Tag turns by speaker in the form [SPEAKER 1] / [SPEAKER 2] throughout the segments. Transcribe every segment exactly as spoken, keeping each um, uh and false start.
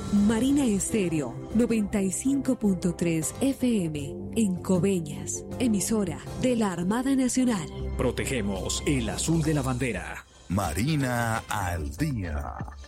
[SPEAKER 1] Marina Estéreo noventa y cinco punto tres F M en Coveñas, emisora de la Armada Nacional.
[SPEAKER 2] Protegemos el azul de la bandera.
[SPEAKER 3] Marina al día.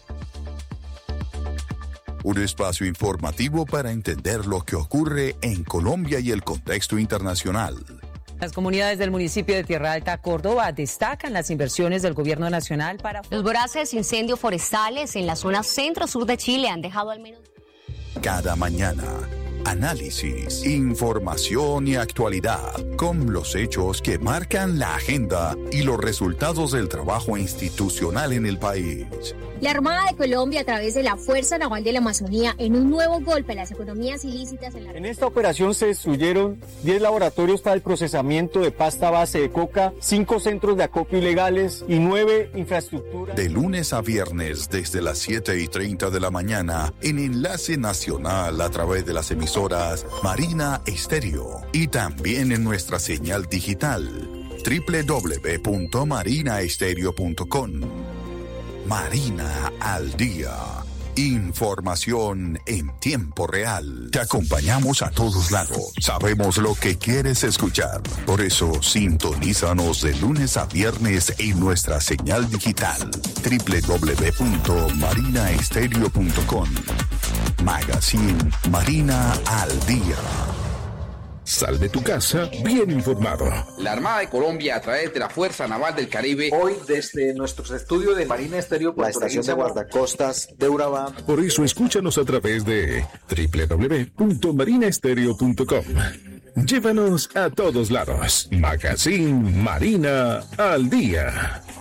[SPEAKER 3] Un espacio informativo para entender lo que ocurre en Colombia y el contexto internacional.
[SPEAKER 4] Las comunidades del municipio de Tierra Alta, Córdoba, destacan las inversiones del gobierno nacional para...
[SPEAKER 5] Los voraces incendios forestales en la zona centro-sur de Chile han dejado al menos...
[SPEAKER 3] Cada mañana, análisis, información y actualidad con los hechos que marcan la agenda y los resultados del trabajo institucional en el país.
[SPEAKER 6] La Armada de Colombia, a través de la Fuerza Naval de la Amazonía, en un nuevo golpe a las economías ilícitas en la...
[SPEAKER 7] En esta operación se destruyeron diez laboratorios para el procesamiento de pasta base de coca, cinco centros de acopio ilegales y nueve infraestructuras.
[SPEAKER 3] De lunes a viernes, desde las siete y treinta de la mañana, en Enlace Nacional a través de las emisoras Marina Estéreo y también en nuestra señal digital doble u doble u doble u punto marina estéreo punto com. Marina al día. Información en tiempo real. Te acompañamos a todos lados. Sabemos lo que quieres escuchar. Por eso, sintonízanos de lunes a viernes en nuestra señal digital doble u doble u doble u punto marina estéreo punto com. Magazine Marina al día.
[SPEAKER 8] Sal de tu casa bien informado.
[SPEAKER 9] La Armada de Colombia, a través de la Fuerza Naval del Caribe,
[SPEAKER 10] hoy desde nuestros estudios de Marina Estéreo,
[SPEAKER 11] la estación de guardacostas de Urabá.
[SPEAKER 8] Por eso escúchanos a través de doble u doble u doble u punto marina estéreo punto com. Llévanos a todos lados. Magazine Marina al día.